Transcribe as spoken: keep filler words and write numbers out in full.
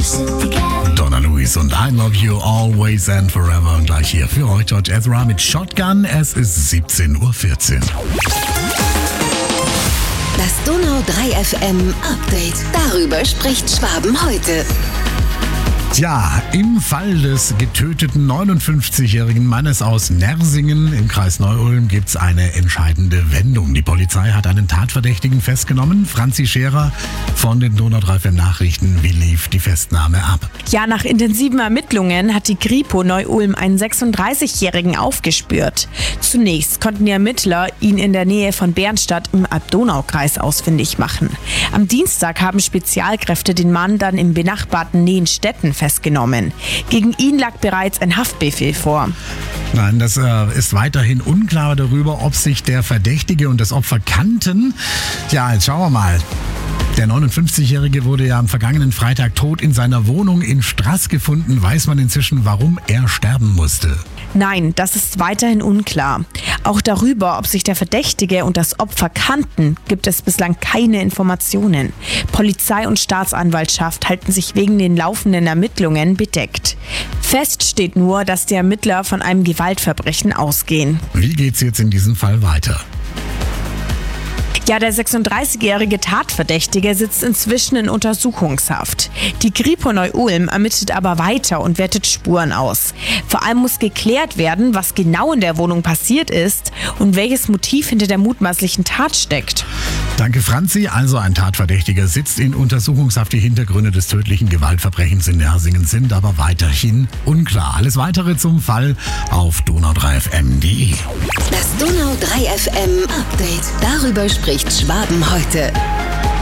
Donna Luis und I Love You Always and Forever. Und gleich hier für euch George Ezra mit Shotgun. Es ist siebzehn Uhr vierzehn. Das Donau drei F M Update. Darüber spricht Schwaben heute. Tja, im Fall des getöteten neunundfünfzigjährigen Mannes aus Nersingen im Kreis Neu-Ulm gibt es eine entscheidende Wendung. Die Polizei hat einen Tatverdächtigen festgenommen. Franzi Scherer von den Donau drei F M Nachrichten. Wie lief die Festnahme ab? Ja, nach intensiven Ermittlungen hat die Kripo Neu-Ulm einen sechsunddreißigjährigen aufgespürt. Zunächst konnten die Ermittler ihn in der Nähe von Bernstadt im Alb-Donau-Kreis ausfindig machen. Am Dienstag haben Spezialkräfte den Mann dann im benachbarten Nehenstetten festgenommen. Gegen ihn lag bereits ein Haftbefehl vor. Nein, das äh, ist weiterhin unklar darüber, ob sich der Verdächtige und das Opfer kannten. Ja, jetzt schauen wir mal. Der neunundfünfzigjährige wurde ja am vergangenen Freitag tot in seiner Wohnung in Straß gefunden. Weiß man inzwischen, warum er sterben musste? Nein, das ist weiterhin unklar. Auch darüber, ob sich der Verdächtige und das Opfer kannten, gibt es bislang keine Informationen. Polizei und Staatsanwaltschaft halten sich wegen den laufenden Ermittlungen bedeckt. Fest steht nur, dass die Ermittler von einem Gewaltverbrechen ausgehen. Wie geht's jetzt in diesem Fall weiter? Ja, der sechsunddreißigjährige Tatverdächtige sitzt inzwischen in Untersuchungshaft. Die Kripo Neu-Ulm ermittelt aber weiter und wertet Spuren aus. Vor allem muss geklärt werden, was genau in der Wohnung passiert ist und welches Motiv hinter der mutmaßlichen Tat steckt. Danke, Franzi. Also ein Tatverdächtiger sitzt in Untersuchungshaft. Die Hintergründe des tödlichen Gewaltverbrechens in Nersingen sind aber weiterhin unklar. Alles Weitere zum Fall auf donau drei f m punkt de. Das Donau drei F M Update. Darüber spricht Schwaben heute.